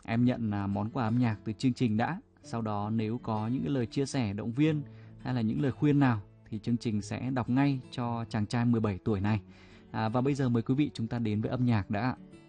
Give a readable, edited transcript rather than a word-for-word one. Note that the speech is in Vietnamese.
Em nhận món quà âm nhạc từ chương trình đã. Sau đó nếu có những cái lời chia sẻ động viên hay là những lời khuyên nào thì chương trình sẽ đọc ngay cho chàng trai 17 tuổi này. Và bây giờ mời quý vị chúng ta đến với âm nhạc đã.